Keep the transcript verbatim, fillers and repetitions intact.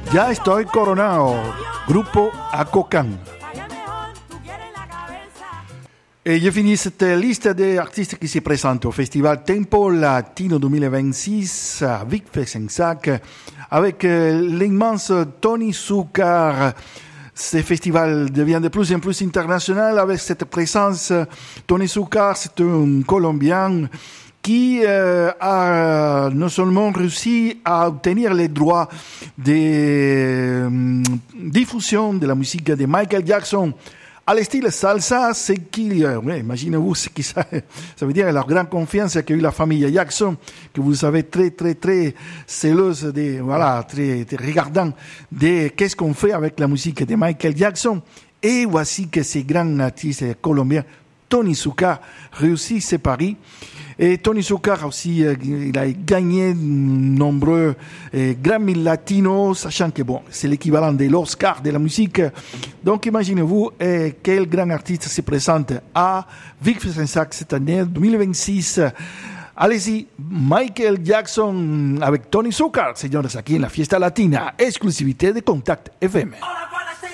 Ya estoy coronado, grupo Acocan. Et je finis cette liste d'artistes qui se présentent au Festival Tempo Latino deux mille vingt-six à Vic Fezensac avec l'immense Tony Zucker. Ce festival devient de plus en plus international avec cette présence. Tony Zucker, c'est un Colombien qui euh, a non seulement réussi à obtenir les droits de euh, diffusion de la musique de Michael Jackson à l'estile salsa, c'est qu'il, euh, ouais, imaginez-vous ce que ça, ça veut dire la grande confiance qu'a eu la famille Jackson, que vous savez très très très celouse de, voilà, très, très regardant de qu'est-ce qu'on fait avec la musique de Michael Jackson. Et voici que ce grand artiste colombien, Tony Zucker, réussit ses paris. Et Tony Zucker aussi, euh, il a gagné nombreux euh, Grammy Latinos, sachant que bon, c'est l'équivalent de l'Oscar de la musique. Donc imaginez-vous euh, quel grand artiste se présente à Vic Fezensac cette année deux mille vingt-six. Allez-y, Michael Jackson avec Tony Zucker, señores, aquí en la Fiesta Latina, exclusivité de Contact F M.